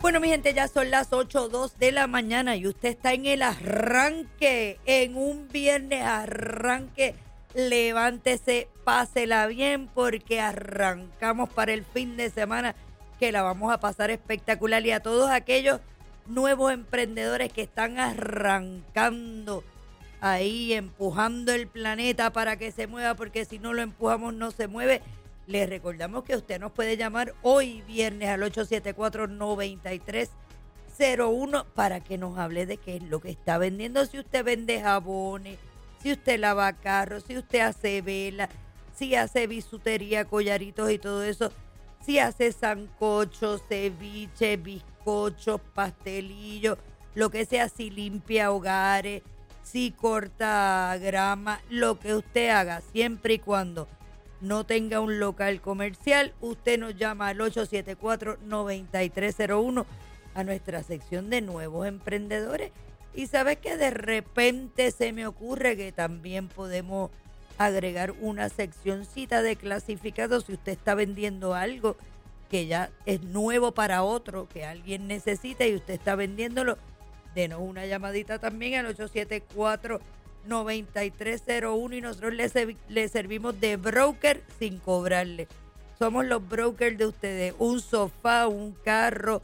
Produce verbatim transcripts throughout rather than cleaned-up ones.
Bueno, mi gente, ya son las ocho o dos de la mañana y usted está en el arranque, en un viernes arranque. Levántese, pásela bien porque arrancamos para el fin de semana que la vamos a pasar espectacular. Y a todos aquellos nuevos emprendedores que están arrancando ahí, empujando el planeta para que se mueva, porque si no lo empujamos no se mueve. Les recordamos que usted nos puede llamar hoy viernes al ocho siete cuatro, nueve tres cero uno para que nos hable de qué es lo que está vendiendo. Si usted vende jabones, si usted lava carros, si usted hace vela, si hace bisutería, collaritos y todo eso, si hace sancocho, ceviche, bizcochos, pastelillos, lo que sea, si limpia hogares, si corta grama, lo que usted haga, siempre y cuando no tenga un local comercial, usted nos llama al ocho siete cuatro, nueve tres cero uno a nuestra sección de nuevos emprendedores. Y sabes que de repente se me ocurre que también podemos agregar una seccioncita de clasificados si usted está vendiendo algo que ya es nuevo para otro, que alguien necesita y usted está vendiéndolo. Denos una llamadita también al ocho siete cuatro, nueve tres cero uno y nosotros le, le servimos de broker sin cobrarle. Somos los brokers de ustedes. Un sofá, un carro,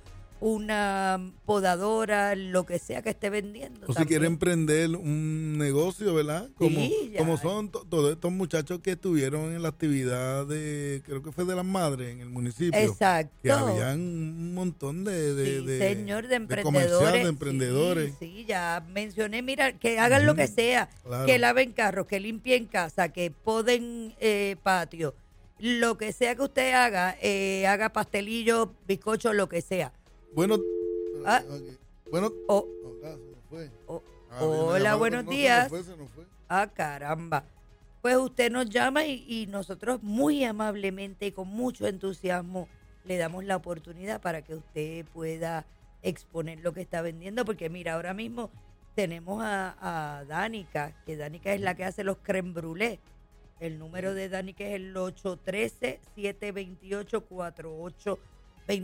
una podadora, lo que sea que esté vendiendo. O si quiere emprender un negocio, ¿verdad? Como, sí, como son to, todos estos muchachos que estuvieron en la actividad de, creo que fue de las madres en el municipio. Exacto. Que habían un montón de, de, sí, de, señor, de, de emprendedores. de emprendedores. Sí, sí, ya mencioné, mira, que hagan uh-huh. lo que sea, claro. Que laven carros, que limpien casa, que poden eh, patio, lo que sea que usted haga, eh, haga pastelillos, bizcochos, lo que sea. Bueno, ah, okay. bueno, oh, no, se nos fue. Oh, ah, hola, buenos no, días. Se nos fue, se nos fue. Ah, caramba. Pues usted nos llama y, y nosotros muy amablemente y con mucho entusiasmo le damos la oportunidad para que usted pueda exponer lo que está vendiendo, porque mira, ahora mismo tenemos a, a Danica, que Danica es la que hace los crème brûlée. El número de Danica es el ocho uno tres, siete dos ocho, cuatro ocho dos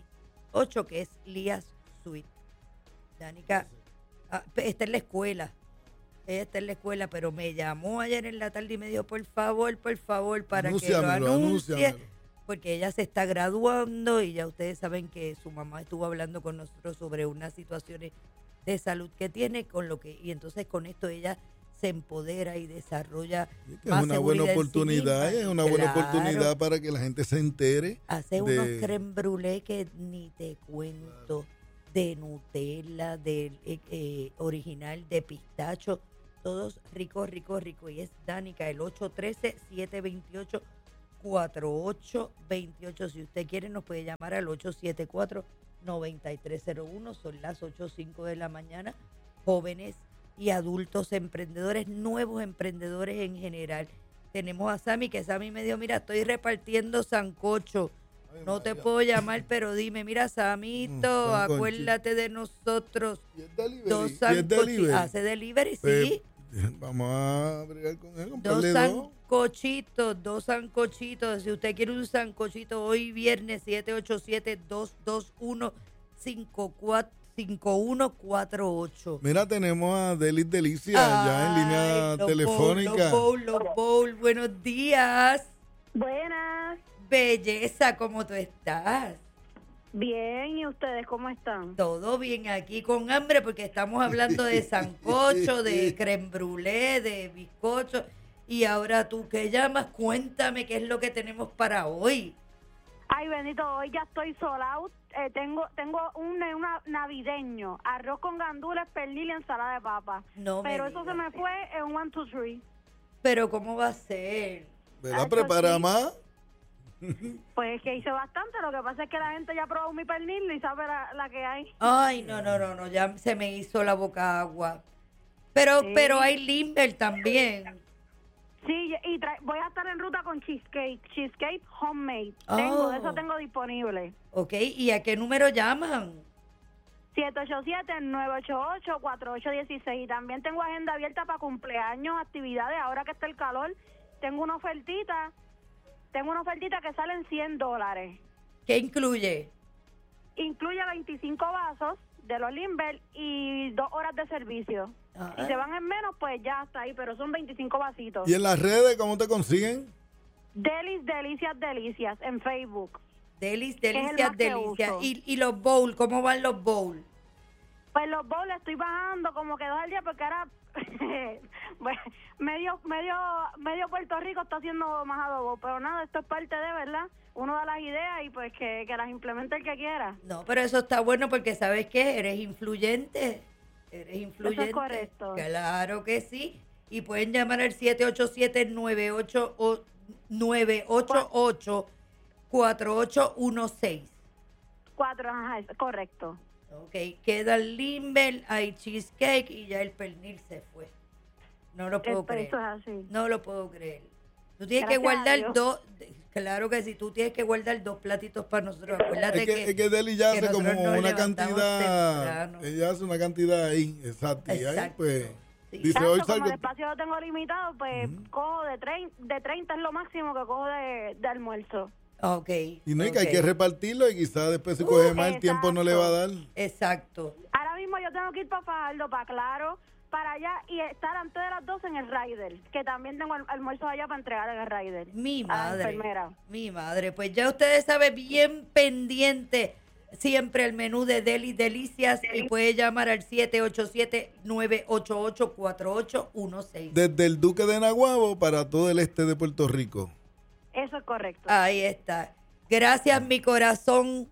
ocho, que es Lías Suite. Danica ah, está en la escuela. Ella está en la escuela, pero me llamó ayer en la tarde y me dijo, por favor, por favor, para que lo anuncie. Anúnciamelo. Porque ella se está graduando y ya ustedes saben que su mamá estuvo hablando con nosotros sobre unas situaciones de salud que tiene, con lo que y entonces con esto ella se empodera y desarrolla es más una buena oportunidad, sí es una buena claro. oportunidad para que la gente se entere. Hace de... unos crème brûlée que ni te cuento, de Nutella, de eh, eh, original, de pistacho, todos ricos, ricos, ricos. Y es Danica, el ocho uno tres, siete dos ocho, cuatro ocho dos ocho. Si usted quiere nos puede llamar al ocho siete cuatro, nueve tres cero uno. Son las ocho o cinco de la mañana. Jóvenes y adultos emprendedores, nuevos emprendedores en general. Tenemos a Sammy, que Sammy me dijo, mira, estoy repartiendo sancocho. Ay, no María. Te puedo llamar, pero dime, mira, Samito, mm, acuérdate de nosotros. ¿Y es delivery? Dos sancochitos. Hace delivery, pues, sí. Vamos a bregar con él. Dos sancochitos, dos sancochitos. Si usted quiere un sancochito, hoy viernes, siete ocho siete, dos dos uno, cinco uno cuatro ocho. Mira, tenemos a Delis Delicia Ay, ya en línea los telefónica. Bowl, los bowl, los bowl. Buenos días. Buenas. Belleza, ¿cómo tú estás? Bien, ¿y ustedes cómo están? Todo bien, aquí con hambre porque estamos hablando de sancocho, de crème brûlée, de bizcocho. Y ahora tú que llamas, cuéntame qué es lo que tenemos para hoy. Ay, bendito, hoy ya estoy sold out. Eh, tengo tengo un una navideño, arroz con gandules, pernil y ensalada de papa. No Pero me eso digas. se me fue en one, two, three. Pero ¿cómo va a ser? ¿Verdad? ¿Prepara sí. más? Pues es que hice bastante, lo que pasa es que la gente ya probó mi pernil y sabe la, la que hay. Ay, no, no, no, no, ya se me hizo la boca agua. Pero sí. pero hay limber también. Sí, y tra- voy a estar en ruta con cheesecake, cheesecake homemade. Oh. Tengo, eso tengo disponible. Ok, ¿y a qué número llaman? siete ocho siete, nueve ocho ocho, cuatro ocho uno seis. Y también tengo agenda abierta para cumpleaños, actividades. Ahora que está el calor, tengo una ofertita, tengo una ofertita que sale en cien dólares. ¿Qué incluye? incluye veinticinco vasos de los Limber y dos horas de servicio. Ah. Si se van en menos, pues ya está ahí, pero son veinticinco vasitos. ¿Y en las redes cómo te consiguen? Delis, Delicias, Delicias en Facebook. Delis, el delicias, más que delicias. uso. Y, y los bowls, ¿cómo van los bowls? Pues los bowls estoy bajando como que dos al día porque ahora bueno, medio medio medio Puerto Rico está haciendo más adobo, pero nada, esto es parte de, ¿verdad? Uno da las ideas y pues que, que las implemente el que quiera. No, pero eso está bueno porque ¿sabes qué? Eres influyente. Eres influyente. Eso es correcto. Claro que sí. Y pueden llamar al siete ocho siete, nueve ocho ocho, cuatro ocho uno seis. Cuatro, ajá, es correcto. Ok, queda el Limber, hay cheesecake y ya el pernil se fue. No lo puedo Esto- creer. Eso es así. No lo puedo creer. Tú tienes Gracias que a guardar Dios. dos, claro que sí, tú tienes que guardar dos platitos para nosotros. Acuérdate Es que, es que Deli ya que hace como nosotros nos una levantamos cantidad, temprano. ella hace una cantidad ahí, exacto, y ahí Exacto. pues Sí. dice Tanto hoy como salgo, el espacio lo tengo limitado, pues cojo de treinta, de treinta es lo máximo que cojo de, de almuerzo. Ok. y no, y que hay ok. que repartirlo y quizás después si coge Uh, más el tiempo no le va a dar. Exacto. Ahora mismo yo tengo que ir para Fajardo, para Claro, para allá y estar antes de las doce en el Rider, que también tengo el almuerzo allá para entregar en el Rider. Mi a la madre. enfermera. Mi madre. Pues ya ustedes saben, bien pendiente siempre el menú de Delis Delicias y puede llamar al siete ocho siete, nueve ocho ocho, cuatro ocho uno seis. Desde el Duque de Naguabo para todo el este de Puerto Rico. Eso es correcto. Ahí está. Gracias, mi corazón.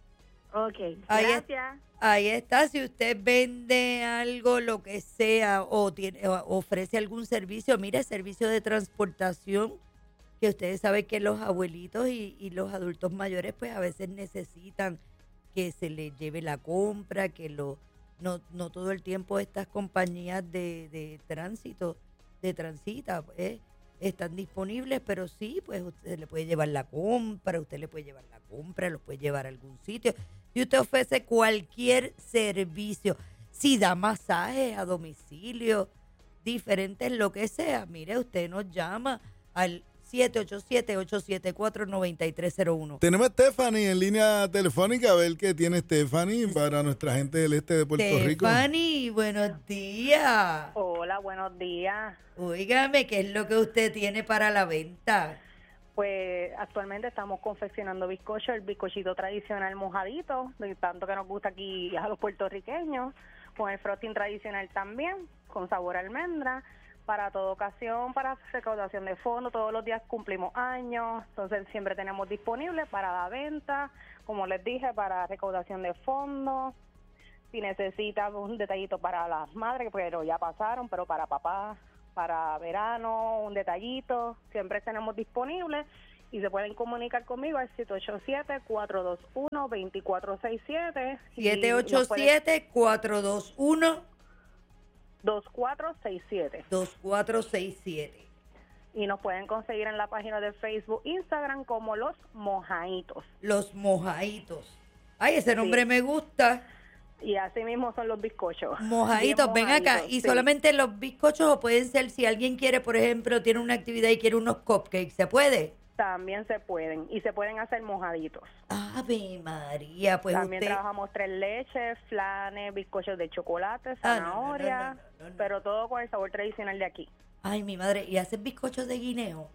Ok, Ahí es- gracias. Ahí está, si usted vende algo, lo que sea, o, tiene, o ofrece algún servicio, mire, servicio de transportación, que ustedes saben que los abuelitos y, y los adultos mayores, pues a veces necesitan que se les lleve la compra, que lo no, no todo el tiempo estas compañías de, de tránsito, de transita, pues, están disponibles, pero sí, pues usted le puede llevar la compra, usted le puede llevar la compra, los puede llevar a algún sitio. Y usted ofrece cualquier servicio, si da masajes a domicilio, diferentes, lo que sea, mire, usted nos llama al siete ocho siete, ocho siete cuatro, nueve tres cero uno. Tenemos a Stephanie en línea telefónica, a ver qué tiene Stephanie para nuestra gente del este de Puerto Rico. Stephanie, buenos días. Hola, buenos días. Óigame, ¿qué es lo que usted tiene para la venta? Pues actualmente estamos confeccionando bizcocho, el bizcochito tradicional mojadito, de tanto que nos gusta aquí a los puertorriqueños, con el frosting tradicional también, con sabor a almendra, para toda ocasión, para recaudación de fondos, todos los días cumplimos años, entonces siempre tenemos disponible para la venta, como les dije, para recaudación de fondos. Si necesitan un detallito para las madres, pero ya pasaron, pero para papá, para verano, un detallito, siempre tenemos disponible y se pueden comunicar conmigo al siete ocho siete, cuatro dos uno, dos cuatro seis siete. siete ocho siete, cuatro dos uno, dos cuatro seis siete. dos cuatro seis siete. Y nos pueden conseguir en la página de Facebook, Instagram como Los Mojaitos. Los mojaditos. Ay, ese nombre Sí. me gusta. Y así mismo son los bizcochos. Mojaditos, Bien ven acá. mojaditos, Y sí. solamente los bizcochos, o pueden ser, si alguien quiere, por ejemplo, tiene una actividad y quiere unos cupcakes, ¿se puede? También se pueden. Y se pueden hacer mojaditos. Ave María, pues También usted... trabajamos tres leches, flanes, bizcochos de chocolate, Ah, no, no, no, zanahoria, no, no, no, no. pero todo con el sabor tradicional de aquí. Ay, mi madre, ¿y hacen bizcochos de guineo?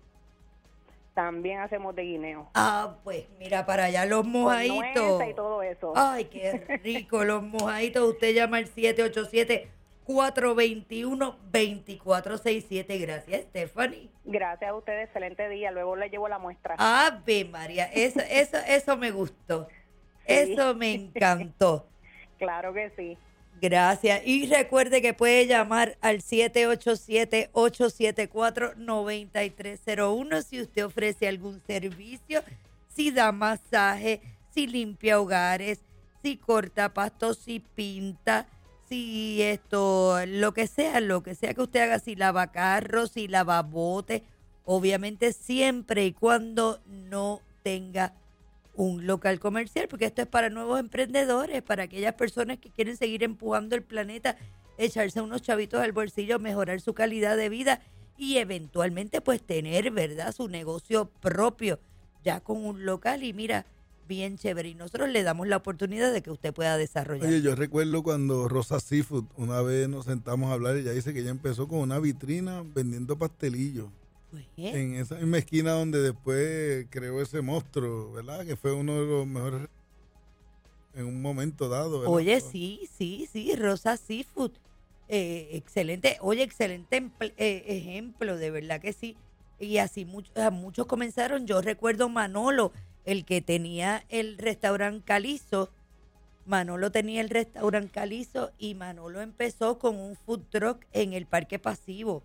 También hacemos de guineo. Ah, pues mira para allá los Con mojaditos. nueces y todo eso. Ay, qué rico, los mojaditos. Usted llama al siete ocho siete, cuatro dos uno, dos cuatro seis siete. Gracias, Stephanie. Gracias a ustedes, excelente día. Luego les llevo la muestra. Ave María, eso, eso, eso me gustó. Sí. Eso me encantó. Claro que sí. Gracias. Y recuerde que puede llamar al siete ocho siete, ocho siete cuatro, nueve tres cero uno si usted ofrece algún servicio, si da masaje, si limpia hogares, si corta pastos, si pinta, si esto, lo que sea, lo que sea que usted haga, si lava carros, si lava botes, obviamente siempre y cuando no tenga un local comercial, porque esto es para nuevos emprendedores, para aquellas personas que quieren seguir empujando el planeta, echarse unos chavitos al bolsillo, mejorar su calidad de vida y eventualmente pues tener, ¿verdad?, su negocio propio ya con un local. Y mira, bien chévere. Y nosotros le damos la oportunidad de que usted pueda desarrollar. Oye, yo recuerdo cuando Rosa Seafood, una vez nos sentamos a hablar, ella dice que ella empezó con una vitrina vendiendo pastelillos. Pues, En esa misma esquina donde después creó ese monstruo, ¿verdad? Que fue uno de los mejores en un momento dado, ¿verdad? Oye, sí, sí, sí, Rosa Seafood. Eh, excelente, oye, excelente emple- eh, ejemplo, de verdad que sí. Y así muchos, muchos comenzaron. Yo recuerdo Manolo, el que tenía el restaurante Calizo. Manolo tenía el restaurante Calizo y Manolo empezó con un food truck en el Parque Pasivo.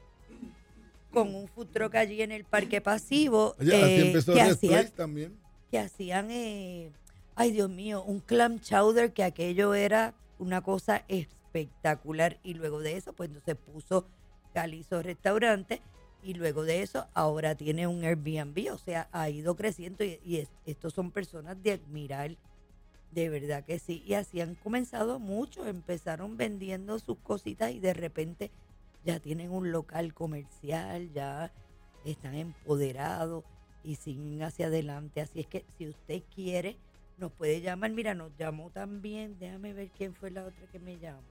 Con un food truck allí en el Parque Pasivo. Oye, así eh, empezó que Red hacían, Place también. que hacían eh, ay Dios mío, un clam chowder, que aquello era una cosa espectacular. Y luego de eso, pues entonces puso Calizo Restaurante. Y luego de eso, ahora tiene un Airbnb. O sea, ha ido creciendo. Y, y es- estos son personas de admirar. De verdad que sí. Y así han comenzado muchos. Empezaron vendiendo sus cositas y de repente ya tienen un local comercial. Ya están empoderados y siguen hacia adelante. Así es que si usted quiere, nos puede llamar. Mira, nos llamó también. Déjame ver quién fue la otra que me llamó.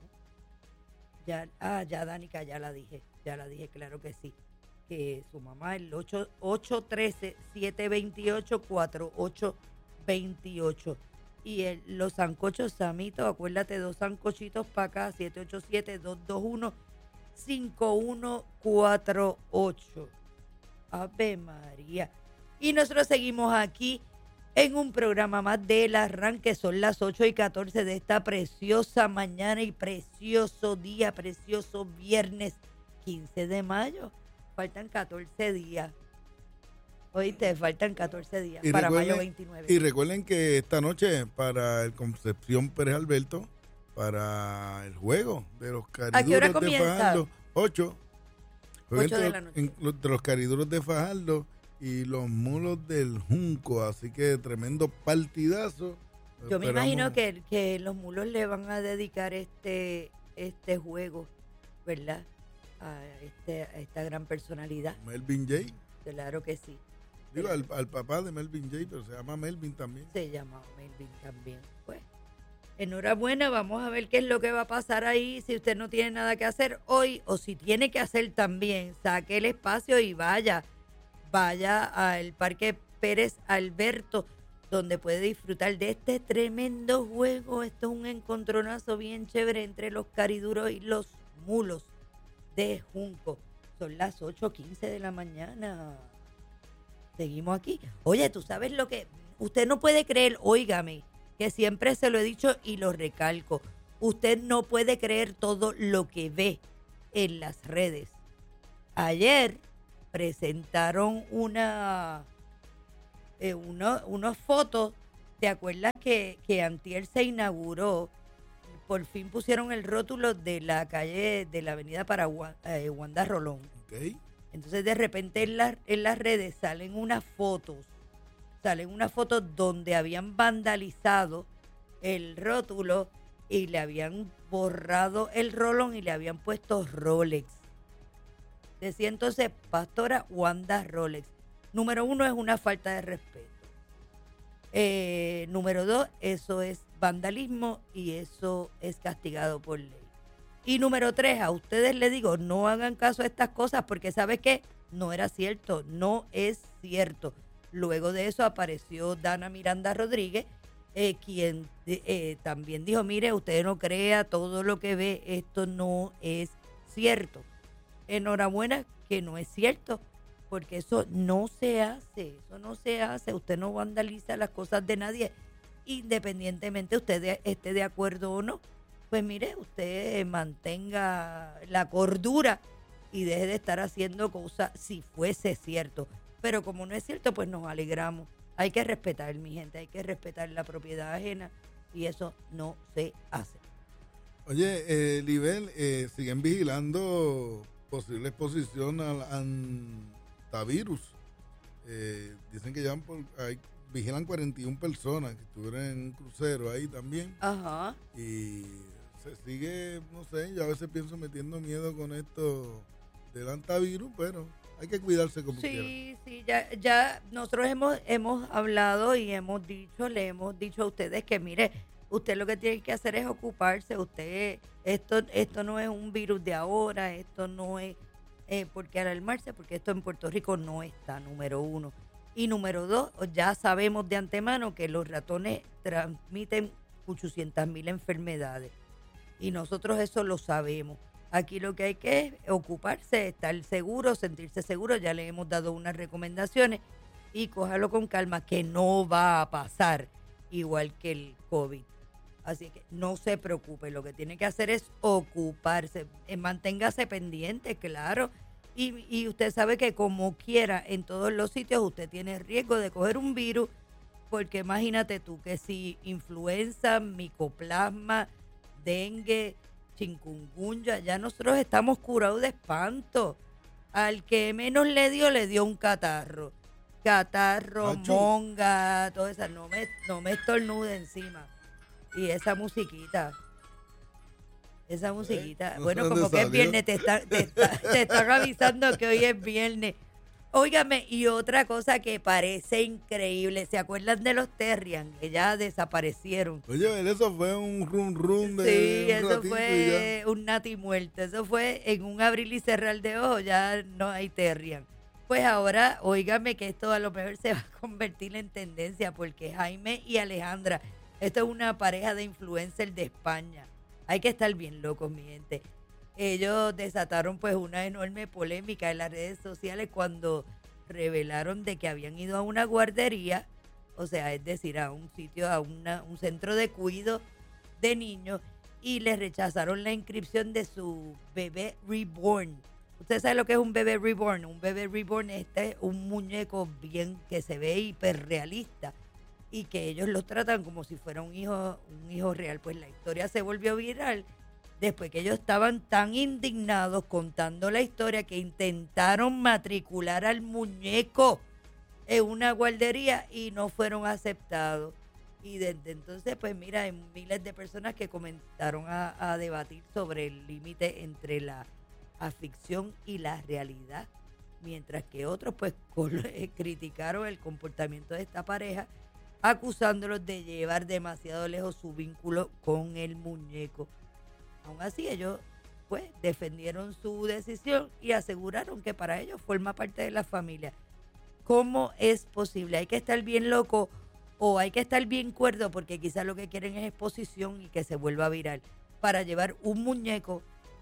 Ya, ah, ya Danica, ya la dije. Ya la dije, claro que sí. Que su mamá, el ocho uno tres, siete dos ocho, cuatro ocho dos ocho. Y el, los sancochos Samito, acuérdate, dos sancochitos para acá, siete ocho siete, dos dos uno, cinco uno cuatro ocho. Ave María. Y nosotros seguimos aquí en un programa más del arranque. Son las ocho y catorce de esta preciosa mañana y precioso día, precioso viernes quince de mayo. Faltan catorce días. Oíste, faltan catorce días Y para recuerden- mayo veintinueve. Y recuerden que esta noche para el Concepción Pérez Alberto, para el juego de los cariduros ¿A qué hora de comienza? Fajardo, ocho. Juega Ocho entre, de la noche. en- los- entre los cariduros de Fajardo y los mulos del Junco, así que tremendo partidazo. Yo me Esperamos- imagino que, que los mulos le van a dedicar este, este juego, ¿verdad? A, este, a esta gran personalidad. Melvin J. Claro que sí. Digo, al, al papá de Melvin J, pero se llama Melvin también. Se llama Melvin también. Pues, enhorabuena, vamos a ver qué es lo que va a pasar ahí. Si usted no tiene nada que hacer hoy, o si tiene que hacer también, saque el espacio y vaya, vaya al Parque Pérez Alberto, donde puede disfrutar de este tremendo juego. Esto es un encontronazo bien chévere entre los cariduros y los mulos de Junco. Son las ocho quince de la mañana. Seguimos aquí. Oye, tú sabes lo que... Usted no puede creer, óigame, que siempre se lo he dicho y lo recalco. Usted no puede creer todo lo que ve en las redes. Ayer presentaron una... Eh, uno, unas fotos. ¿Te acuerdas que, que antier se inauguró? Por fin pusieron el rótulo de la calle, de la avenida para Gua- eh, Wanda Rolón. Ok. Entonces de repente en, la- en las redes salen unas fotos, salen unas fotos donde habían vandalizado el rótulo y le habían borrado el rolón y le habían puesto Rolex. Decía entonces Pastora Wanda Rolex. Número uno, es una falta de respeto. Eh, número dos, eso es vandalismo y eso es castigado por ley. Y número tres, a ustedes les digo, no hagan caso a estas cosas porque ¿sabes qué? No era cierto, no es cierto. Luego de eso apareció Dana Miranda Rodríguez, eh, quien eh, también dijo, mire, usted no crea todo lo que ve, esto no es cierto. Enhorabuena que no es cierto, porque eso no se hace, eso no se hace. Usted no vandaliza las cosas de nadie, independientemente usted de- esté de acuerdo o no. Pues mire, usted mantenga la cordura y deje de estar haciendo cosas si fuese cierto. Pero como no es cierto, pues nos alegramos. Hay que respetar, mi gente, hay que respetar la propiedad ajena y eso no se hace. Oye, eh, Libel, eh, siguen vigilando posible exposición al antivirus. Eh, dicen que llevan por, hay, vigilan cuarenta y una personas que estuvieron en un crucero ahí también. Ajá. Y se sigue, no sé, yo a veces pienso metiendo miedo con esto del antivirus, pero hay que cuidarse como quiera. Sí, sí, ya, ya nosotros hemos, hemos hablado y hemos dicho, le hemos dicho a ustedes que mire, usted lo que tiene que hacer es ocuparse, usted, esto, esto no es un virus de ahora, esto no es eh, por qué alarmarse, porque esto en Puerto Rico no está, número uno. Y número dos, ya sabemos de antemano que los ratones transmiten ochocientas mil enfermedades. Y nosotros eso lo sabemos. Aquí lo que hay que es ocuparse, estar seguro, sentirse seguro. Ya le hemos dado unas recomendaciones y cójalo con calma, que no va a pasar igual que el COVID. Así que no se preocupe, lo que tiene que hacer es ocuparse, eh, manténgase pendiente, claro. Y, y usted sabe que como quiera, en todos los sitios usted tiene riesgo de coger un virus, porque imagínate tú que si influenza, micoplasma, dengue, chikungunya, ya nosotros estamos curados de espanto. Al que menos le dio, le dio un catarro. Catarro, Achu. monga, todo eso. No me, no me estornude encima. Y esa musiquita. Esa musiquita. no sé bueno, dónde como que es salió. viernes, te, está, te, está, te están avisando que hoy es viernes. Óigame, y otra cosa que parece increíble, ¿se acuerdan de los Terrian? Que ya desaparecieron. Oye, eso fue un rum rum de Sí, un eso ratito y fue un nati muerto. Eso fue en un abrir y cerrar de ojos, ya no hay Terrian. Pues ahora, óigame que esto a lo mejor se va a convertir en tendencia, porque Jaime y Alejandra, esto es una pareja de influencers de España. Hay que estar bien locos, mi gente. Ellos desataron pues una enorme polémica en las redes sociales cuando revelaron de que habían ido a una guardería, o sea, es decir, a un sitio, a una, un centro de cuidado de niños, y les rechazaron la inscripción de su bebé reborn. ¿Usted sabe lo que es un bebé reborn? Un bebé reborn este es un muñeco bien que se ve hiperrealista y que ellos lo tratan como si fuera un hijo, un hijo real. Pues la historia se volvió viral después que ellos estaban tan indignados contando la historia que intentaron matricular al muñeco en una guardería y no fueron aceptados. Y desde entonces, pues mira, hay miles de personas que comenzaron a, a debatir sobre el límite entre la ficción y la realidad, mientras que otros pues criticaron el comportamiento de esta pareja, acusándolos de llevar demasiado lejos su vínculo con el muñeco. Aún así, ellos pues defendieron su decisión y aseguraron que para ellos forma parte de la familia. ¿Cómo es posible? Hay que estar bien loco o hay que estar bien cuerdo, porque quizás lo que quieren es exposición y que se vuelva viral, para llevar un muñeco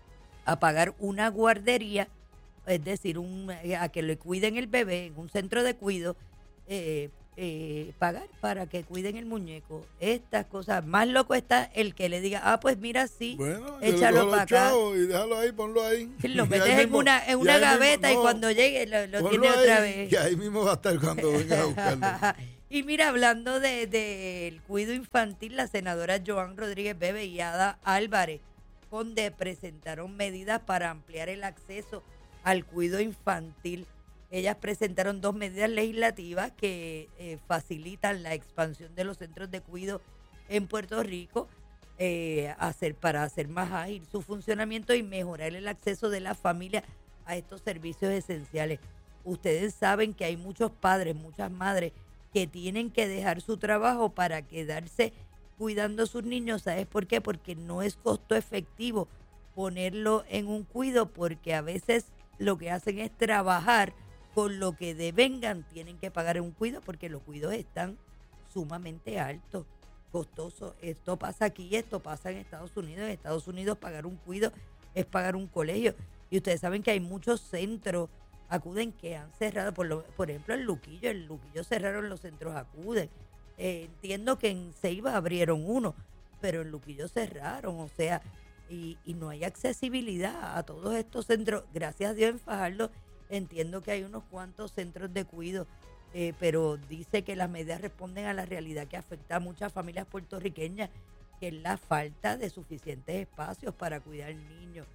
a pagar una guardería, es decir, un, a que le cuiden el bebé en un centro de cuidado, eh, eh, pagar para que cuiden el muñeco. Estas cosas, más loco está el que le diga, ah, pues mira, sí, bueno, échalo para acá. Y déjalo ahí, ponlo ahí. Lo Y metes ahí en mismo- una, en y una ahí mismo- gaveta y no, cuando llegue lo, lo ponlo tiene otra ahí, vez. Que ahí mismo va a estar cuando venga a buscarlo. Y mira, hablando del de, del cuido infantil, la senadora Joan Rodríguez Bebe y Ada Álvarez Conde presentaron medidas para ampliar el acceso al cuido infantil. Ellas presentaron dos medidas legislativas que eh, facilitan la expansión de los centros de cuidado en Puerto Rico, eh, hacer, para hacer más ágil su funcionamiento y mejorar el acceso de las familias a estos servicios esenciales. Ustedes saben que hay muchos padres, muchas madres que tienen que dejar su trabajo para quedarse cuidando a sus niños. ¿Sabes por qué? Porque no es costo efectivo ponerlo en un cuido, porque a veces lo que hacen es trabajar con lo que devengan, tienen que pagar en un cuido porque los cuidos están sumamente altos, costosos. Esto pasa aquí, esto pasa en Estados Unidos. En Estados Unidos pagar un cuido es pagar un colegio. Y ustedes saben que hay muchos centros acuden que han cerrado, por, lo, por ejemplo en Luquillo, en Luquillo cerraron los centros acuden. Eh, entiendo que en Ceiba abrieron uno, pero en Luquillo cerraron, o sea, y, y no hay accesibilidad a todos estos centros. Gracias a Dios en Fajardo entiendo que hay unos cuantos centros de cuidado, eh, pero dice que las medidas responden a la realidad que afecta a muchas familias puertorriqueñas, que es la falta de suficientes espacios para cuidar niños.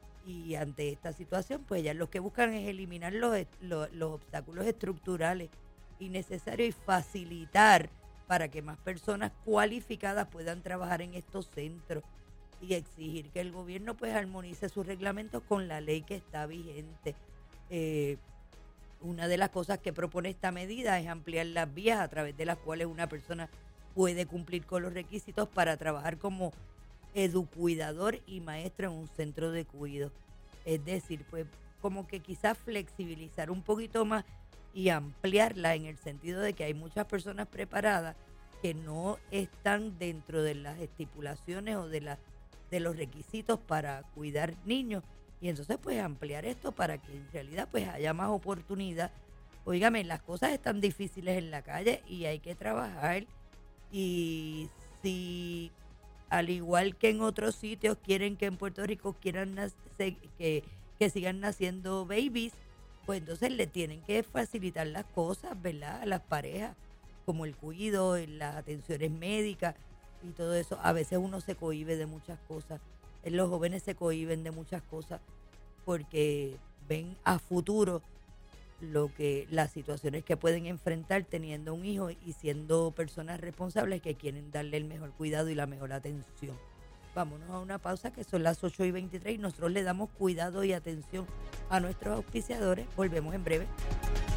Y ante esta situación, pues ya lo que buscan es eliminar los, los, los obstáculos estructurales innecesarios y facilitar para que más personas cualificadas puedan trabajar en estos centros, y exigir que el gobierno pues armonice sus reglamentos con la ley que está vigente. Eh, una de las cosas que propone esta medida es ampliar las vías a través de las cuales una persona puede cumplir con los requisitos para trabajar como educuidador y maestro en un centro de cuidado. Es decir, pues como que quizás flexibilizar un poquito más y ampliarla en el sentido de que hay muchas personas preparadas que no están dentro de las estipulaciones o de, la, de los requisitos para cuidar niños. Y entonces pues ampliar esto para que en realidad pues haya más oportunidad. Óigame, las cosas están difíciles en la calle y hay que trabajar. Y si al igual que en otros sitios quieren que en Puerto Rico quieran nacer, que, que sigan naciendo babies, pues entonces le tienen que facilitar las cosas, ¿verdad? A las parejas, como el cuidado, las atenciones médicas y todo eso. A veces uno se cohíbe de muchas cosas. Los jóvenes se cohíben de muchas cosas porque ven a futuro lo que las situaciones que pueden enfrentar teniendo un hijo y siendo personas responsables que quieren darle el mejor cuidado y la mejor atención. Vámonos a una pausa, que son las ocho y veintitrés, y nosotros le damos cuidado y atención a nuestros auspiciadores. Volvemos en breve.